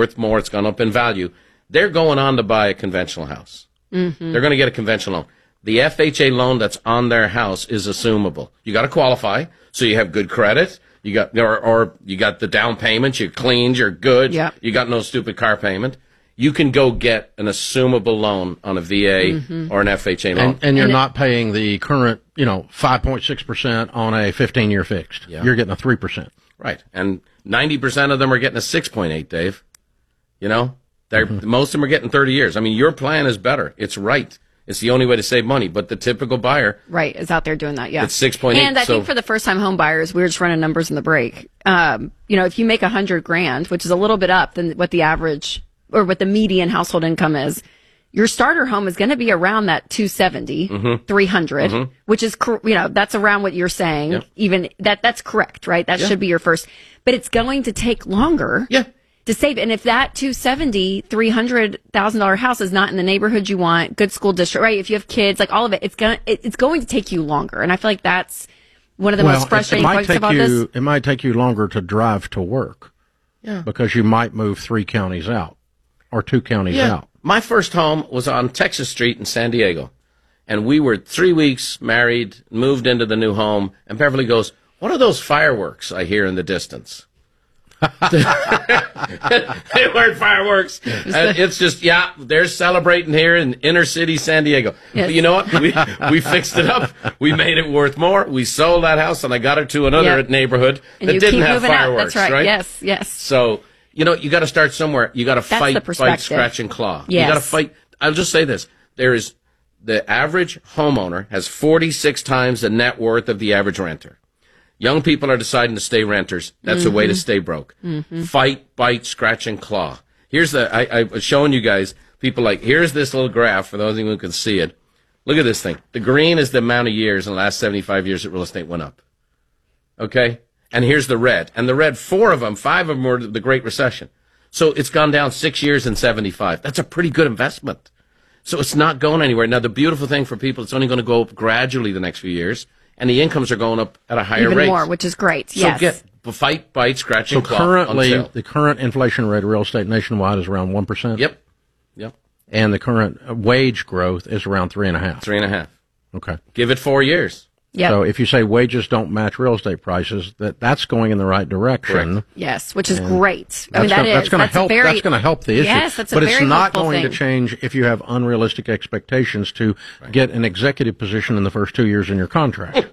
worth more. It's gone up in value. They're going on to buy a conventional house. Mm-hmm. They're going to get a conventional loan. The FHA loan that's on their house is assumable. You got to qualify, so you have good credit. You got or you got the down payment. You're clean. You're good. Yep. You got no stupid car payment. You can go get an assumable loan on a VA or an FHA loan, and you're not paying the current 5.6% on a 15-year fixed. Yeah. You're getting a 3%. Right, and 90% of them are getting a 6.8. Dave, most of them are getting 30 years. I mean, your plan is better. It's right. It's the only way to save money. But the typical buyer, right, is out there doing that. Yeah, it's 6.8. And I think for the first-time home buyers, we were just running numbers in the break. If you make $100,000, which is a little bit up than what the average or what the median household income is, your starter home is going to be around that 270, 300, which is that's around what you're saying. Yep. Even that's correct, right? That should be your first, but it's going to take longer. Yeah. To save. And if that $270,000, $300,000 house is not in the neighborhood you want, good school district, right? If you have kids, like all of it, it's going to take you longer. And I feel like that's one of the most frustrating points about this. It might take you longer to drive to work. Yeah. Because you might move 3 counties out or 2 counties out. My first home was on Texas Street in San Diego. And we were 3 weeks married, moved into the new home, and Beverly goes, "What are those fireworks I hear in the distance?" They weren't fireworks. It's just, they're celebrating here in inner city San Diego. Yes. But you know what? We fixed it up. We made it worth more. We sold that house, and I got her to another neighborhood that didn't have fireworks. That's right. Yes. So, you got to start somewhere. You got to fight, scratch, and claw. Yes. You got to fight. I'll just say this. The average homeowner has 46 times the net worth of the average renter. Young people are deciding to stay renters. That's a way to stay broke. Fight, bite, scratch, and claw. Here's I was showing you guys, people here's this little graph for those of you who can see it. Look at this thing. The green is the amount of years in the last 75 years that real estate went up. Okay? And here's the red. And the red, 5 of them were the Great Recession. So it's gone down 6 years in 75. That's a pretty good investment. So it's not going anywhere. Now, the beautiful thing for people, it's only going to go up gradually the next few years. And the incomes are going up at a higher rate. Even more, which is great. So fight, bite, scratch, and claw. Currently, the current inflation rate of real estate nationwide is around 1%. Yep. And the current wage growth is around 3.5%. 3.5%. Okay. Give it 4 years. Yep. So if you say wages don't match real estate prices, that's going in the right direction. Correct. Yes, which is great. That's going to help. That's going to help the issue. Yes, that's but it's not going to change if you have unrealistic expectations to get an executive position in the first 2 years in your contract.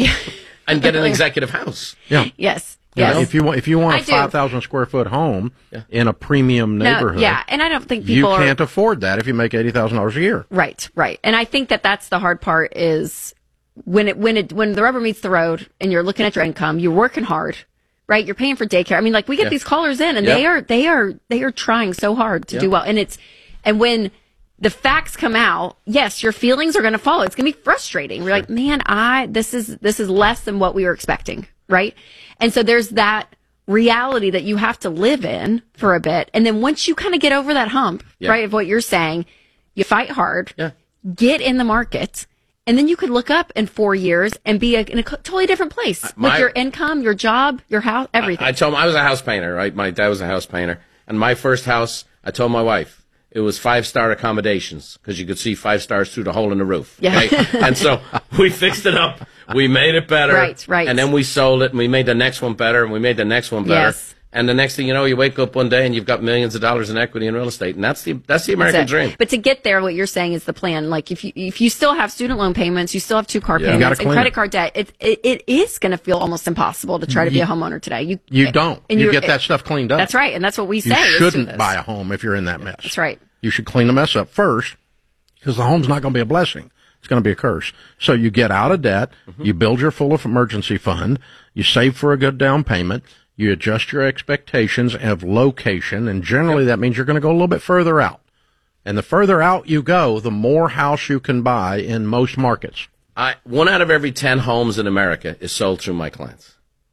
And get an executive house. Yeah. Yes. If you want a 5,000 square foot home in a premium neighborhood, and I don't think people can't afford that if you make $80,000 a year. Right. And I think that's the hard part is when the rubber meets the road and you're looking at your income, you're working hard, right? You're paying for daycare. I mean, we get these callers in and they are trying so hard to do well, and when the facts come out, yes, your feelings are going to follow. It's going to be frustrating. You're like, man, this is less than what we were expecting, right? And so there's that reality that you have to live in for a bit. And then once you kind of get over that hump, right, of what you're saying, you fight hard, get in the market, and then you could look up in 4 years and be in a totally different place with your income, your job, your house, everything. I told him I was a house painter, right? My dad was a house painter. And my first house, I told my wife, it was 5-star accommodations because you could see 5 stars through the hole in the roof. Yeah. Okay? And so we fixed it up. We made it better. Right. And then we sold it and we made the next one better and we made the next one better. Yes. And the next thing you know, you wake up one day and you've got millions of dollars in equity in real estate. And that's the American dream. But to get there, what you're saying is the plan. Like if you still have student loan payments, you still have 2 car payments and credit card debt, it is going to feel almost impossible to try to be a homeowner today. You don't. You get that stuff cleaned up. That's right. And that's what we say. You shouldn't buy a home if you're in that mess. That's right. You should clean the mess up first because the home's not going to be a blessing. It's going to be a curse. So you get out of debt, you build your full emergency fund, you save for a good down payment, you adjust your expectations of location, and generally that means you're going to go a little bit further out. And the further out you go, the more house you can buy in most markets. 1 out of every 10 homes in America is sold through my clients.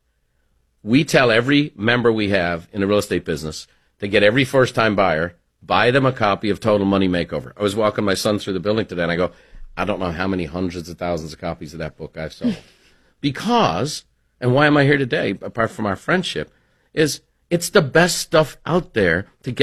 We tell every member we have in the real estate business to get every first-time buyer, buy them a copy of Total Money Makeover. I was walking my son through the building today, and I go, I don't know how many hundreds of thousands of copies of that book I've sold. Because, and why am I here today, apart from our friendship, is it's the best stuff out there to get